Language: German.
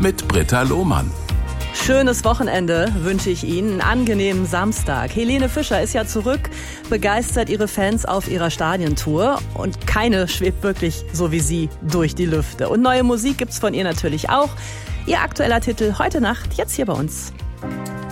mit Britta Lohmann. Schönes Wochenende wünsche ich Ihnen, einen angenehmen Samstag. Helene Fischer ist ja zurück, begeistert ihre Fans auf ihrer Stadiontour. Und keine schwebt wirklich so wie sie durch die Lüfte. Und neue Musik gibt's von ihr natürlich auch. Ihr aktueller Titel heute Nacht, jetzt hier bei uns.